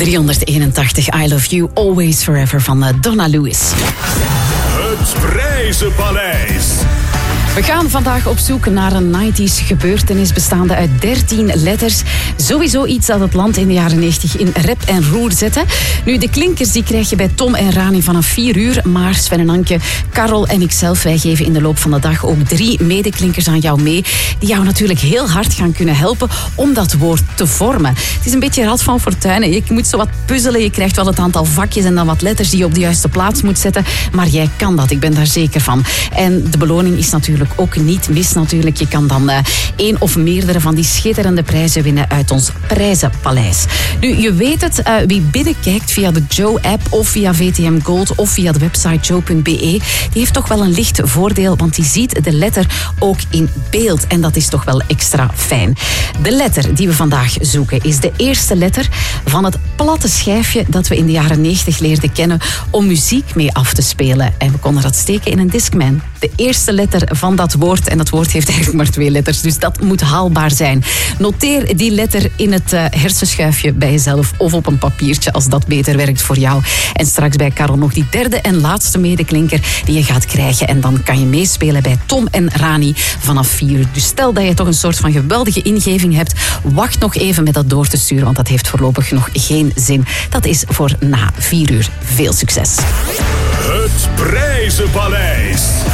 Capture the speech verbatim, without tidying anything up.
driehonderdeenentachtig, I Love You, Always Forever van Donna Lewis. Het Prijzenpaleis. We gaan vandaag op zoek naar een nineties gebeurtenis bestaande uit dertien letters. Sowieso iets dat het land in de jaren negentig in rep en roer zette. Nu, de klinkers die krijg je bij Tom en Rani vanaf vier uur. Maar Sven en Anke, Karel en ikzelf, wij geven in de loop van de dag ook drie medeklinkers aan jou mee. Die jou natuurlijk heel hard gaan kunnen helpen om dat woord te vormen. Het is een beetje Rad van Fortuin. Je moet zo wat puzzelen. Je krijgt wel het aantal vakjes en dan wat letters die je op de juiste plaats moet zetten. Maar jij kan dat, ik ben daar zeker van. En de beloning is natuurlijk ook niet mis natuurlijk. Je kan dan uh, één of meerdere van die schitterende prijzen winnen uit ons Prijzenpaleis. Nu, je weet het, uh, wie binnenkijkt via de Joe-app of via V T M Gold of via de website joe punt b e, die heeft toch wel een licht voordeel, want die ziet de letter ook in beeld. En dat is toch wel extra fijn. De letter die we vandaag zoeken is de eerste letter van het platte schijfje dat we in de jaren negentig leerden kennen om muziek mee af te spelen. En we konden dat steken in een Discman. De eerste letter van dat woord, en dat woord heeft eigenlijk maar twee letters, dus dat moet haalbaar zijn. Noteer die letter in het uh, hersenschuifje bij jezelf of op een papiertje als dat beter werkt voor jou. En straks bij Karel nog die derde en laatste medeklinker die je gaat krijgen. En dan kan je meespelen bij Tom en Rani vanaf vier uur. Dus stel dat je toch een soort van geweldige ingeving hebt, wacht nog even met dat door te sturen, want dat heeft voorlopig nog geen zin. Dat is voor na vier uur. Veel succes. Het Prijzenpaleis.